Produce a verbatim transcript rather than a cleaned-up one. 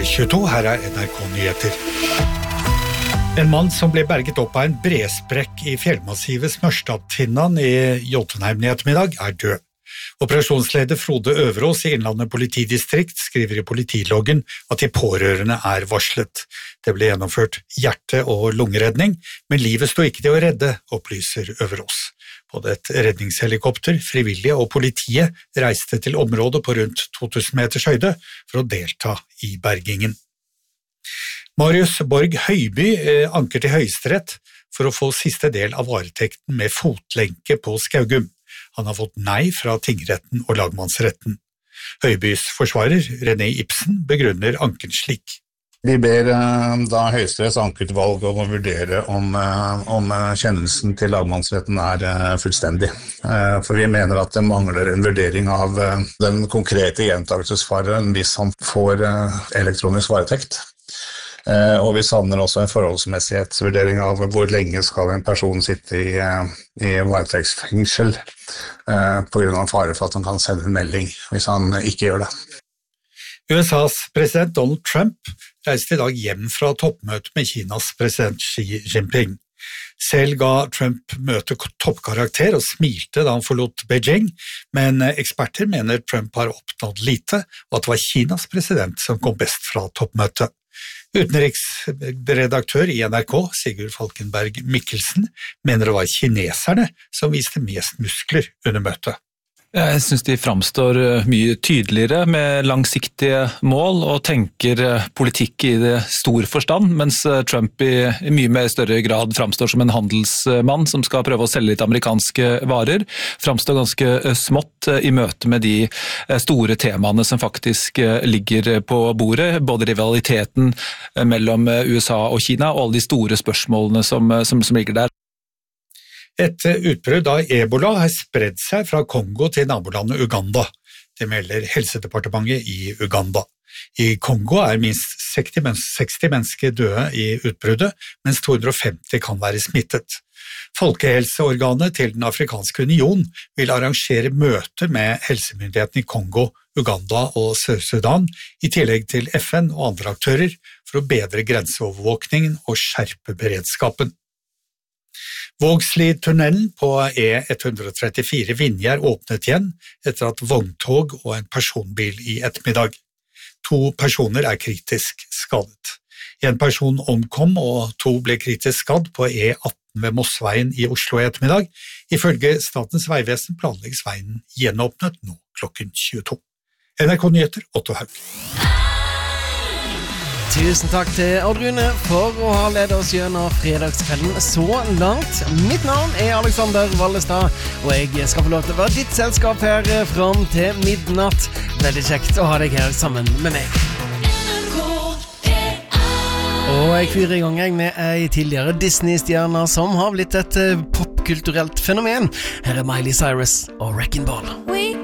tjueto, her er N R K-nyheter. En mann som ble berget opp av en bresprekk i fjellmassivet Smørstadtinnan i Jotunheim i ettermiddag er død. Operasjonsleder Frode Øverås i Innlandet politidistrikt skriver i politiloggen at de pårørende er varslet. Det ble gjennomført hjerte- og lungeredning, men livet sto ikke til å redde, opplyser Øverås. Både et redningshelikopter, frivillige og politiet reiste til området på rundt to tusen meters høyde for å delta i bergingen. Marius Borg Høiby anker til Høyesterett for å få siste del av varetekten med fotlenke på Skaugum. Han har fått nei fra tingretten og lagmannsretten. Høibys forsvarer, René Ibsen, begrunner anken slik. Vi ber da Høyesteretts ankeutvalg om å vurdere om, om kjennelsen til lagmannsretten er fullstendig. For vi mener at det mangler en vurdering av den konkrete gjentakelsesfaren hvis han får elektronisk varetekt. Og vi savner også en forholdsmessighetsvurdering av hvor lenge skal en person sitte i, i varetektsfengsel på grunn av fare for at han kan sende en melding hvis han ikke gjør det. U S A's president Donald Trump reiste i dag hjem fra toppmøtet med Kinas president Xi Jinping. Selv ga Trump møtet toppkarakter og smilte da han forlot Beijing, men eksperter mener Trump har oppnådd lite, og at det var Kinas president som kom best fra toppmøtet. Utenriksredaktør i N R K, Sigurd Falkenberg Mikkelsen, mener det var kineserne som viste mest muskler under møtet. Jeg synes de framstår mye tydeligere med langsiktige mål og tenker politikk i det stor forstand, mens Trump i mye mer større grad framstår som en handelsmann som skal prøve å selge litt amerikanske varer, framstår ganske smått i møte med de store temaene som faktisk ligger på bordet, både rivaliteten mellom U S A og Kina og alle de store spørsmålene som, som, som ligger der. Et utbrudd av Ebola har spredd seg fra Kongo til nabolandet Uganda. Det melder Helsedepartementet i Uganda. I Kongo er minst seksti mennesker døde i utbruddet, mens to hundre og femti kan være smittet. Folkehelseorganet til den afrikanske union vil arrangere møter med helsemyndighetene i Kongo, Uganda og Sør-Sudan, i tillegg til F N og andre aktører, for å bedre grenseovervåkningen og skjerpe beredskapen. Vågslidtunnelen på E ett hundre trettifire Vinje åpnet igjen etter at vogntog og en personbil i ettermiddag. To personer er kritisk skadet. En person omkom og to ble kritisk skadd på E atten ved Mossveien i Oslo i ettermiddag. Ifølge Statens vegvesen planlegges veien gjenåpnet nå klokken tjueto. N R K-nyheter, Otto Haug. Tusen takk til Odd Rune for å ha ledet oss gjennom fredagskvelden så langt. Mitt navn er Alexander Vallestad, og jeg skal få lov til å være ditt selskap her frem til midnatt. Veldig kjekt å ha deg her sammen med meg. Og jeg fyrer i gang med ei tidligere Disney-stjerne som har blitt et popkulturelt fenomen. Her er Miley Cyrus og Wrecking Ball.